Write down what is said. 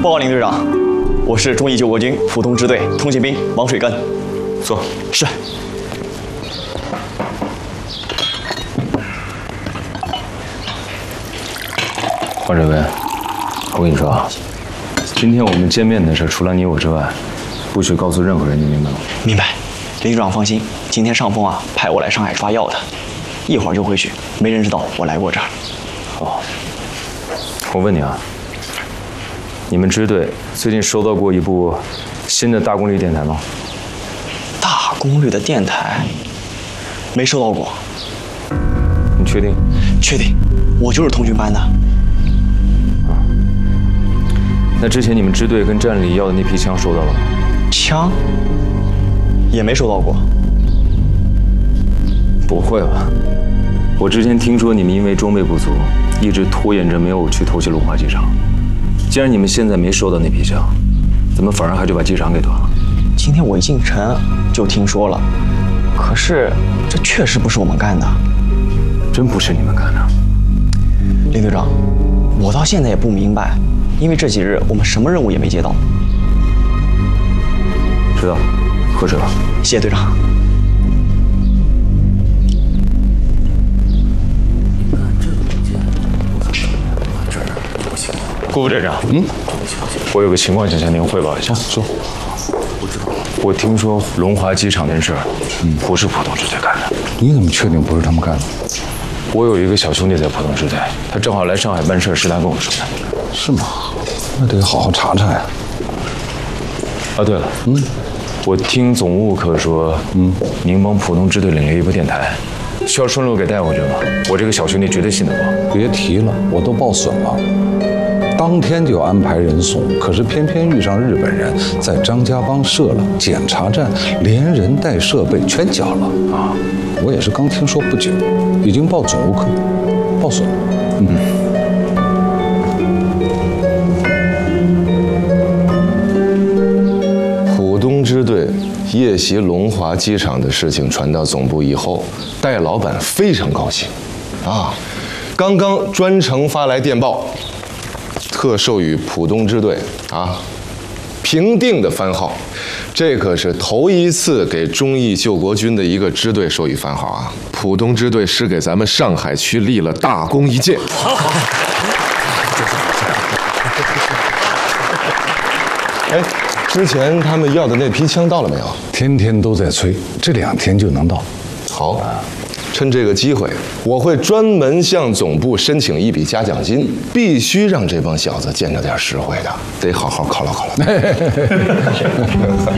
报告林队长，我是忠义救国军浦东支队通信兵王水根。 坐。 是。 黄水根，我跟你说啊，今天我们见面的事，除了你我之外，不许告诉任何人，你明白吗？ 明白。林队长放心，今天上峰啊派我来上海抓药的，一会儿就回去，没人知道我来过这儿。 好。我问你啊，你们支队最近收到过一部新的大功率电台吗？ 大功率的电台，没收到过。 你确定？ 确定，我就是通讯班的。 那之前你们支队跟站里要的那批枪收到了吗？ 枪也没收到过。 不会吧？我之前听说你们因为装备不足，一直拖延着没有去偷袭龙华机场。既然你们现在没收到那批枪，怎么反而还就把机场给夺了？ 今天我一进城就听说了，可是这确实不是我们干的。 真不是你们干的？ 林队长，我到现在也不明白，因为这几日我们什么任务也没接到。 知道，喝水吧。 谢谢队长。 顾副队长，我有个情况想向您汇报一下。说。我听说龙华机场那事儿，不是浦东支队干的。 你怎么确定不是他们干的？ 我有一个小兄弟在浦东支队，他正好来上海办事，是他跟我说的。 是吗？那得好好查查呀。 啊，对了，我听总务科说，您帮浦东支队领了一部电台，需要顺路给带回去吗？我这个小兄弟绝对信得过。 别提了，我都报损了。当天就安排人送，可是偏偏遇上日本人在张家浜设了检查站，连人带设备全缴了啊！我也是刚听说不久，已经报总务科，报损。 浦东支队夜袭龙华机场的事情传到总部以后，戴老板非常高兴，啊，刚刚专程发来电报。特授予浦东支队啊，平定的番号，这可是头一次给忠义救国军的一个支队授予番号啊！浦东支队是给咱们上海区立了大功一件。哎，之前他们要的那批枪到了没有？ 天天都在催，这2天就能到。 好。趁这个机会，我会专门向总部申请一笔嘉奖金，必须让这帮小子见着点实惠的，得好好犒劳犒劳。